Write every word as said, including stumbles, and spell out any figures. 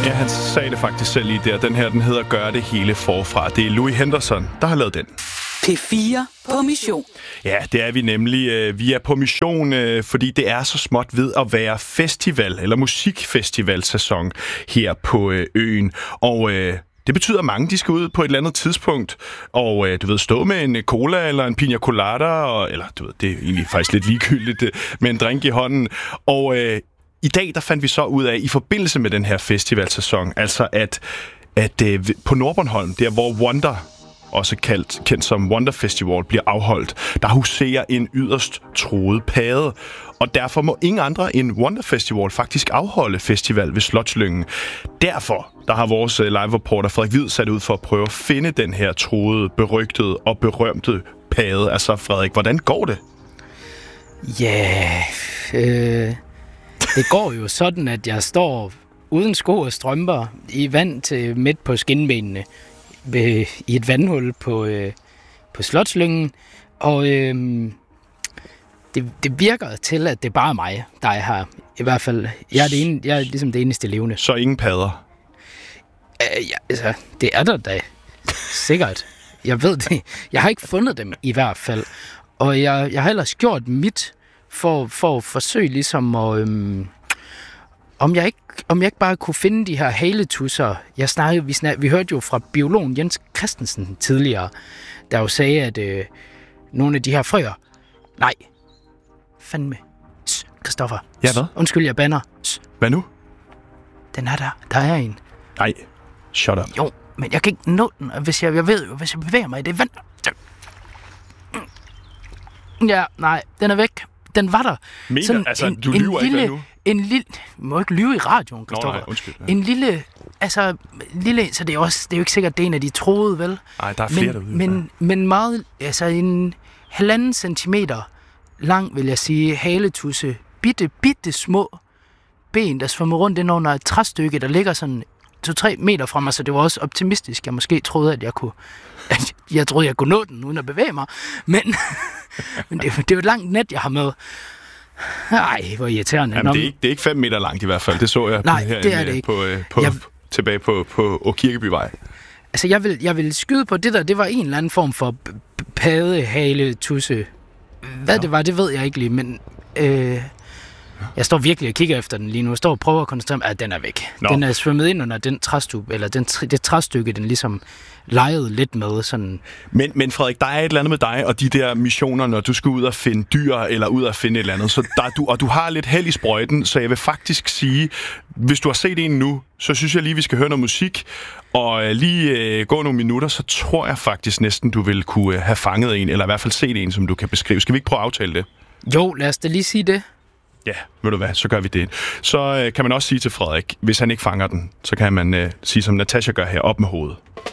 Ja, han sagde det faktisk selv lige der. Den her, den hedder Gør det hele forfra. Det er Louis Henderson, der har lavet den. P fire på mission. Ja, det er vi nemlig. Vi er på mission, fordi det er så småt ved at være festival- eller musikfestivalsæson her på øen. Og det betyder, at mange de skal ud på et eller andet tidspunkt og du ved, stå med en cola eller en pina colada, og, eller du ved, det er egentlig faktisk lidt ligegyldigt, med en drink i hånden. Og øh, i dag der fandt vi så ud af, i forbindelse med den her festivalsæson, altså at, at øh, på Nordbornholm, der hvor Wonder, også kaldt, kendt som Wonder Festival, bliver afholdt, der huserer en yderst truet padde. Og derfor må ingen andre end Wonder Festival faktisk afholde festival ved Slotslyngen. Derfor der har vores live-reporter Frederik Hvid sat ud for at prøve at finde den her truede, berygtede og berømte padde. Altså Frederik, hvordan går det? Ja, yeah, øh, det går jo sådan, at jeg står uden sko og strømper i vand til midt på skinbenene ved, i et vandhul på, øh, på Slotslyngen. Og øh, det, det virker til, at det er bare mig, der er her. I hvert fald, jeg er, det ene, jeg er ligesom det eneste levende. Så ingen padder? Uh, ja, altså, det er der da. Sikkert. Jeg ved det. Jeg har ikke fundet dem i hvert fald. Og jeg, jeg har ellers gjort mit for, for at forsøge ligesom at... Øhm, om, jeg ikke, om jeg ikke bare kunne finde de her haletusser. Jeg snakkede, vi, snakkede, vi hørte jo fra biologen Jens Christensen tidligere, der jo sagde, at øh, nogle af de her frøer... Nej. Fandme. Christoffer. Ja, hvad? Undskyld, jeg banner. Hvad nu? Den er der. Der er en. Nej. Shut up. Jo, men jeg kan ikke nå den, hvis jeg, jeg ved jo, hvis jeg bevæger mig i det vand. Ja, nej, den er væk. Den var der. Mener, sådan altså, en, du lyver en lille, ikke nu? En lille, må ikke lyve i radioen, Christoffer. Nå, nej, undskyld. Ja. En lille, altså, lille, så det er, også, det er jo ikke sikkert, det er en af de troede, vel? Nej, der er flere men, derude. Men, men meget, altså en halvanden centimeter lang, vil jeg sige, haletusse, bitte, bitte små ben, der svømmer rundt ind under et træstykke, der ligger sådan to-tre meter fra mig, så det var også optimistisk. Jeg måske troede, at jeg kunne, at jeg troede, jeg kunne nå den, uden at bevæge mig. Men, men det, det er jo et langt net, jeg har med. Ej, hvor irriterende. Jamen, det, er ikke, det er ikke fem meter langt i hvert fald. Det så jeg Nej, her det er det ikke. På, på, jeg, tilbage på, på, på Kirkebyvej. Altså, jeg vil, jeg vil skyde på det der. Det var en eller anden form for padde, hale, tusse. Hvad ja. det var, det ved jeg ikke lige, men... Øh, Jeg står virkelig og kigger efter den lige nu. Jeg står og prøver at konstatere, at den er væk. Nå. Den er svømmet ind under den træstykke, eller den, det træstykke, den ligesom legede lidt med. Sådan. Men, men Frederik, der er et eller andet med dig og de der missioner, når du skal ud og finde dyr, eller ud og finde et eller andet. Så der, du, og du har lidt held i sprøjten, så jeg vil faktisk sige, hvis du har set en nu, så synes jeg lige, vi skal høre noget musik, og lige øh, gå nogle minutter, så tror jeg faktisk næsten, du vil kunne have fanget en, eller i hvert fald set en, som du kan beskrive. Skal vi ikke prøve at aftale det? Jo, lad os da lige sige det. Ja, ved du hvad, så gør vi det. Så øh, kan man også sige til Frederik, hvis han ikke fanger den, så kan man øh, sige, som Natasha gør her, op med hovedet.